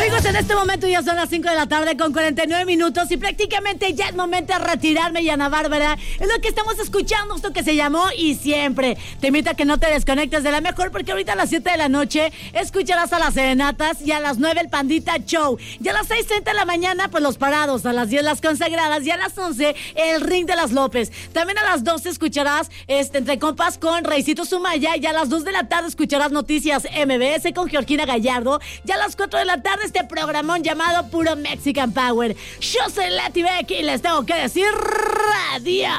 Amigos, en este momento ya son las 5 de la tarde con 49 minutos y prácticamente ya es momento de retirarme, y Ana Bárbara. Es lo que estamos escuchando, esto que se llamó Y Siempre. Te invito a que no te desconectes de la mejor, porque ahorita a las 7 de la noche escucharás a las serenatas, y a las 9 el Pandita Show. Y a las 6:30 de la mañana, pues los parados. A las 10 las consagradas, y a las 11 el Ring de las López. También a las 12 escucharás Entre Compas con Reycito Sumaya, y a las 2 de la tarde escucharás Noticias MBS con Georgina Gallardo, y a las 4 de la tarde este programón llamado Puro Mexican Power. Yo soy Leti Beck y les tengo que decir adiós.